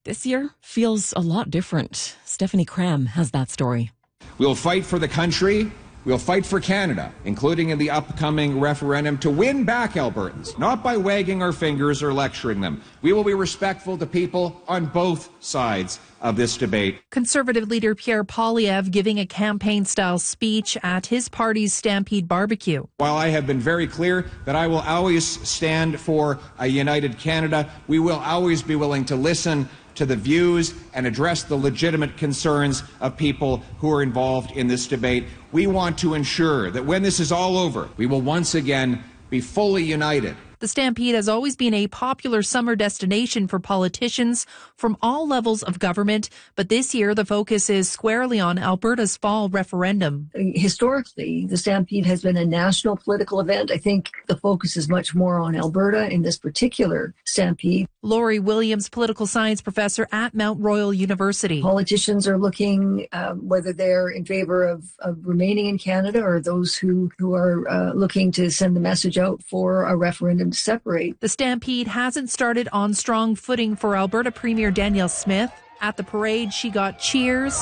This year feels a lot different. Stephanie Cram has that story. We'll fight for the country. We'll fight for Canada, including in the upcoming referendum, to win back Albertans, not by wagging our fingers or lecturing them. We will be respectful to people on both sides of this debate. Conservative leader Pierre Poilievre giving a campaign-style speech at his party's Stampede barbecue. While I have been very clear that I will always stand for a united Canada, we will always be willing to listen to the views and address the legitimate concerns of people who are involved in this debate. We want to ensure that when this is all over, we will once again be fully united. The Stampede has always been a popular summer destination for politicians from all levels of government, but this year the focus is squarely on Alberta's fall referendum. Historically, the Stampede has been a national political event. I think the focus is much more on Alberta in this particular Stampede. Laurie Williams, political science professor at Mount Royal University. Politicians are looking whether they're in favor of remaining in Canada or those who are looking to send the message out for a referendum to separate. The Stampede hasn't started on strong footing for Alberta Premier Danielle Smith. At the parade, she got cheers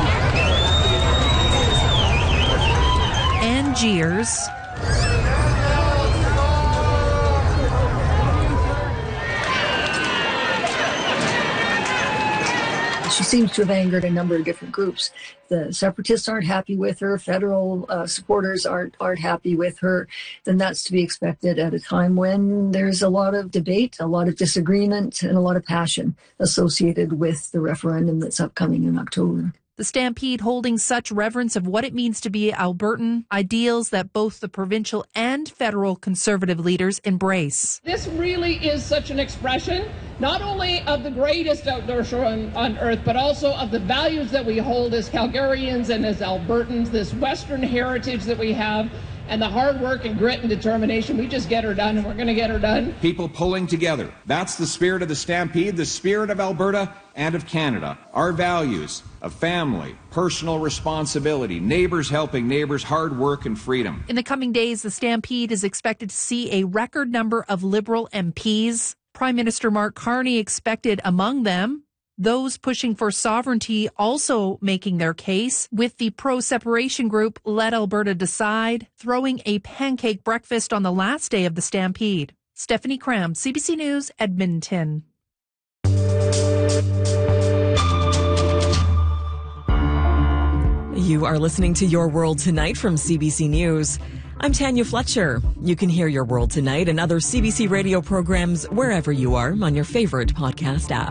and jeers. She seems to have angered a number of different groups. The separatists aren't happy with her. Federal supporters aren't happy with her. Then that's to be expected at a time when there's a lot of debate, a lot of disagreement, and a lot of passion associated with the referendum that's upcoming in October. The Stampede holding such reverence of what it means to be Albertan, ideals that both the provincial and federal Conservative leaders embrace. This really is such an expression, not only of the greatest outdoor show on earth, but also of the values that we hold as Calgarians and as Albertans, this Western heritage that we have, and the hard work and grit and determination. We just get her done, and we're going to get her done. People pulling together. That's the spirit of the Stampede, the spirit of Alberta and of Canada. Our values of family, personal responsibility, neighbors helping neighbors, hard work and freedom. In the coming days, the Stampede is expected to see a record number of Liberal MPs. Prime Minister Mark Carney expected among them. Those pushing for sovereignty also making their case, with the pro-separation group Let Alberta Decide throwing a pancake breakfast on the last day of the Stampede. Stephanie Cram, CBC News, Edmonton. You are listening to Your World Tonight from CBC News. I'm Tanya Fletcher. You can hear Your World Tonight and other CBC radio programs wherever you are on your favorite podcast app.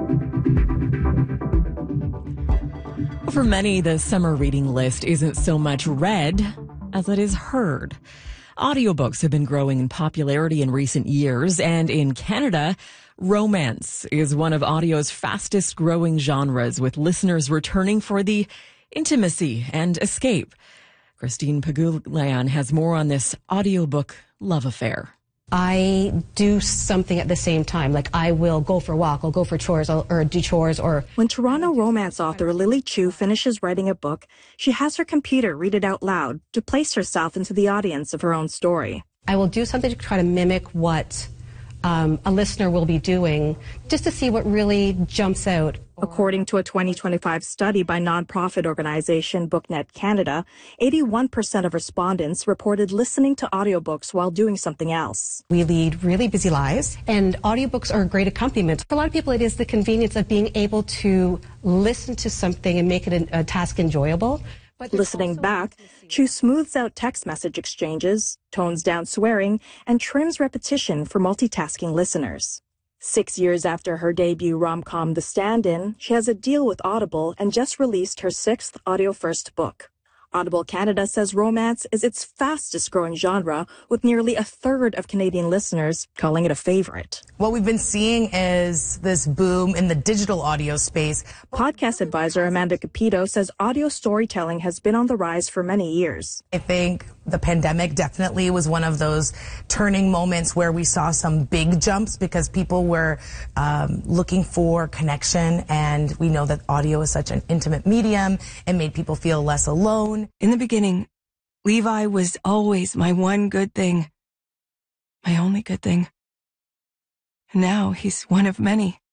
For many, the summer reading list isn't so much read as it is heard. Audiobooks have been growing in popularity in recent years, and in Canada, romance is one of audio's fastest growing genres, with listeners returning for the intimacy and escape. Christine Pagulayan has more on this audiobook love affair. I do something at the same time. Like, I will go for a walk, I'll go for chores, or do chores, or... When Toronto romance author Lily Chu finishes writing a book, she has her computer read it out loud to place herself into the audience of her own story. I will do something to try to mimic what a listener will be doing, just to see what really jumps out. According to a 2025 study by nonprofit organization BookNet Canada, 81% of respondents reported listening to audiobooks while doing something else. We lead really busy lives, and audiobooks are a great accompaniment. For a lot of people, it is the convenience of being able to listen to something and make it a task enjoyable. Listening back, Chu smooths out text message exchanges, tones down swearing, and trims repetition for multitasking listeners. 6 years after her debut rom-com The Stand-In, she has a deal with Audible and just released her 6th audio-first book. Audible Canada says romance is its fastest-growing genre, with nearly a third of Canadian listeners calling it a favorite. What we've been seeing is this boom in the digital audio space. Podcast advisor Amanda Capito says audio storytelling has been on the rise for many years. I think the pandemic definitely was one of those turning moments where we saw some big jumps because people were looking for connection, and we know that audio is such an intimate medium and made people feel less alone. In the beginning, Levi was always my one good thing, my only good thing. And now he's one of many.